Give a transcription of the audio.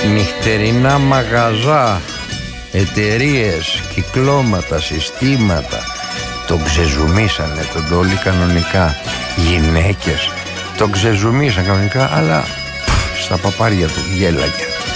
νυχτερινά μαγαζά, εταιρείες, κυκλώματα, συστήματα. Τον ξεζουμίσανε τον Ντόλι κανονικά. Γυναίκες τον ξεζουμίσαν κανονικά, αλλά στα παπάρια του γέλαγε.